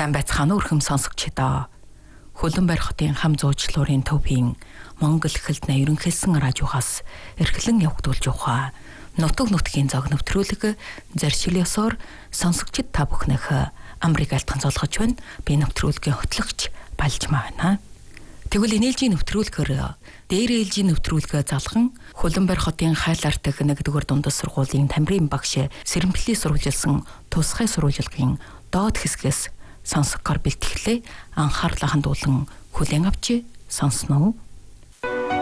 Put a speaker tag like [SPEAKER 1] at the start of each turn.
[SPEAKER 1] Сайн байцгаана уу өрхөм сонсогчдоо. Хөлбөмбөр хотын хам зуучлуурын төвийн Монгол хэлтний ерөнхийлсэн радиогоос эрхлэн явагдуулж байгаа нутаг нутгийн зог нэвтрүүлэг заршил ёсоор сонсогчид та бүхнийх амрыг алтхан золгож байна. Би нэвтрүүлгийн хөтлөгч Балжмаа байна. Тэгвэл энээлжийн нэвтрүүлгээр дээр ээлжийн нэвтрүүлгээ залган Хөлбөмбөр хотын хайлартах 1-р дундад сургуулийн тамирын багш Сэрэмплийн сурвалжилсан тусгай сурвалжилгын доод хэсгээс сонсохоор бэлтгэлээ анхаарлаа хандуулан хүлээн авч сонсноо.